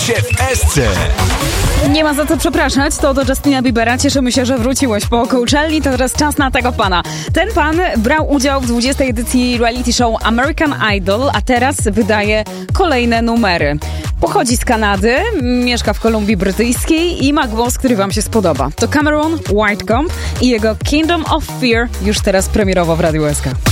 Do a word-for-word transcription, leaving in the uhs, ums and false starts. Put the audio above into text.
się w Esce. Nie ma za co przepraszać, to do Justina Biebera. Cieszymy się, że wróciłeś po Coachelli. To teraz czas na tego pana. Ten pan brał udział w dwudziestej edycji reality show American Idol, a teraz wydaje kolejne numery. Pochodzi z Kanady, mieszka w Kolumbii Brytyjskiej i ma głos, który wam się spodoba. To Cameron Whitecomb i jego Kingdom of Fear już teraz premierowo w Radiu S K.